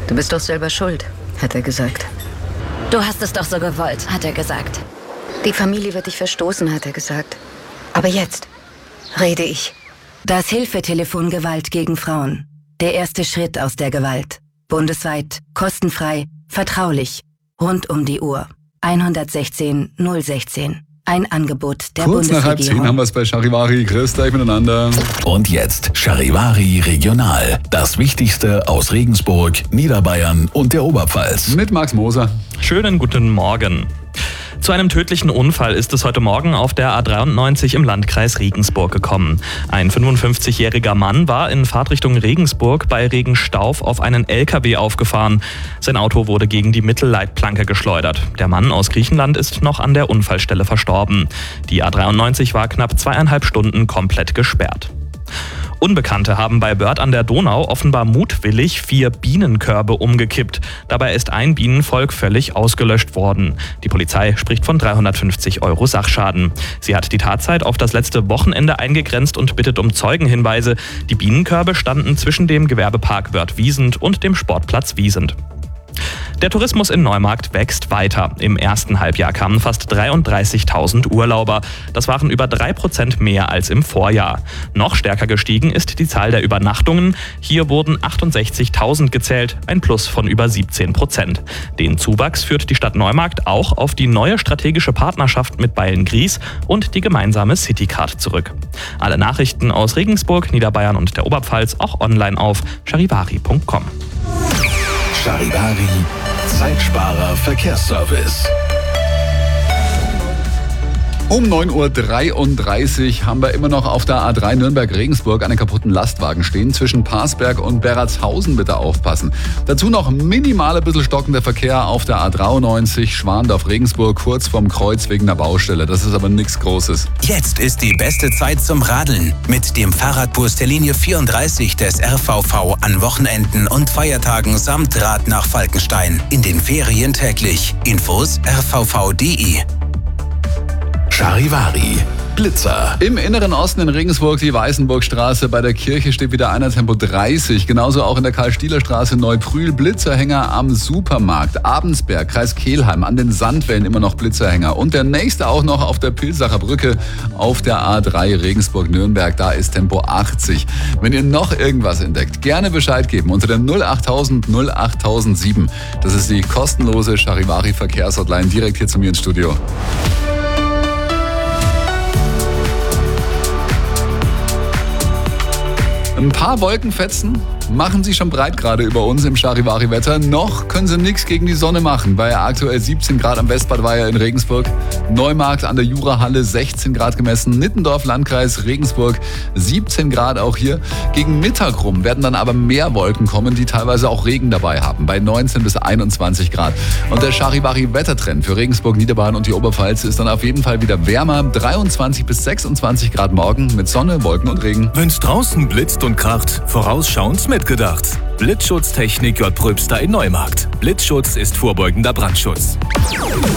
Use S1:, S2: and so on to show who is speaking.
S1: Du bist doch selber schuld, hat er gesagt.
S2: Du hast es doch so gewollt, hat er gesagt.
S1: Die Familie wird dich verstoßen, hat er gesagt. Aber jetzt rede ich.
S2: Das Hilfetelefon Gewalt gegen Frauen. Der erste Schritt aus der Gewalt. Bundesweit, kostenfrei, vertraulich, rund um die Uhr. 116 016. Ein Angebot der
S3: Kurz nach
S2: Bundesregierung.
S3: 9:30 haben wir es bei Charivari. Grüß euch miteinander.
S4: Und jetzt Charivari Regional. Das Wichtigste aus Regensburg, Niederbayern und der Oberpfalz.
S3: Mit Max Moser.
S5: Schönen guten Morgen. Zu einem tödlichen Unfall ist es heute Morgen auf der A93 im Landkreis Regensburg gekommen. Ein 55-jähriger Mann war in Fahrtrichtung Regensburg bei Regenstauf auf einen LKW aufgefahren. Sein Auto wurde gegen die Mittelleitplanke geschleudert. Der Mann aus Griechenland ist noch an der Unfallstelle verstorben. Die A93 war knapp 2,5 Stunden komplett gesperrt. Unbekannte haben bei Börth an der Donau offenbar mutwillig 4 Bienenkörbe umgekippt. Dabei ist ein Bienenvolk völlig ausgelöscht worden. Die Polizei spricht von 350 € Sachschaden. Sie hat die Tatzeit auf das letzte Wochenende eingegrenzt und bittet um Zeugenhinweise. Die Bienenkörbe standen zwischen dem Gewerbepark Wörth-Wiesent und dem Sportplatz Wiesent. Der Tourismus in Neumarkt wächst weiter. Im ersten Halbjahr kamen fast 33.000 Urlauber. Das waren über 3% mehr als im Vorjahr. Noch stärker gestiegen ist die Zahl der Übernachtungen. Hier wurden 68.000 gezählt, ein Plus von über 17%. Den Zuwachs führt die Stadt Neumarkt auch auf die neue strategische Partnerschaft mit Beilngries und die gemeinsame Citycard zurück. Alle Nachrichten aus Regensburg, Niederbayern und der Oberpfalz auch online auf charivari.com.
S4: Charivari, Zeitsparer Verkehrsservice.
S3: Um 9:33 Uhr haben wir immer noch auf der A3 Nürnberg-Regensburg einen kaputten Lastwagen stehen. Zwischen Parsberg und Berratshausen bitte aufpassen. Dazu noch minimal ein bisschen stockender Verkehr auf der A93 Schwandorf-Regensburg kurz vorm Kreuz wegen der Baustelle. Das ist aber nichts Großes.
S6: Jetzt ist die beste Zeit zum Radeln mit dem Fahrradbus der Linie 34 des RVV an Wochenenden und Feiertagen samt Rad nach Falkenstein. In den Ferien täglich. Infos rvv.de.
S4: Charivari, Blitzer.
S3: Im Inneren Osten in Regensburg die Weißenburgstraße. Bei der Kirche steht wieder einer Tempo 30. Genauso auch in der Karl-Stieler-Straße Neubrühl Blitzerhänger am Supermarkt. Abensberg, Kreis Kelheim, an den Sandwellen immer noch Blitzerhänger. Und der nächste auch noch auf der Pilsacher Brücke auf der A3 Regensburg-Nürnberg. Da ist Tempo 80. Wenn ihr noch irgendwas entdeckt, gerne Bescheid geben unter der 08000 08007. Das ist die kostenlose Charivari-Verkehrshotline direkt hier zu mir ins Studio. Ein paar Wolkenfetzen machen sich schon breit gerade über uns im Charivari-Wetter. Noch können sie nichts gegen die Sonne machen. Bei aktuell 17 Grad am Westbad Weiher in Regensburg. Neumarkt an der Jurahalle 16 Grad gemessen. Nittendorf, Landkreis Regensburg 17 Grad auch hier. Gegen Mittag rum werden dann aber mehr Wolken kommen, die teilweise auch Regen dabei haben. Bei 19 bis 21 Grad. Und der Charivari-Wettertrend für Regensburg, Niederbayern und die Oberpfalz ist dann auf jeden Fall wieder wärmer. 23 bis 26 Grad morgen mit Sonne, Wolken und Regen.
S7: Wenn's draußen blitzt und kracht, vorausschauend mitgedacht. Blitzschutztechnik J. Pröbster in Neumarkt. Blitzschutz ist vorbeugender Brandschutz.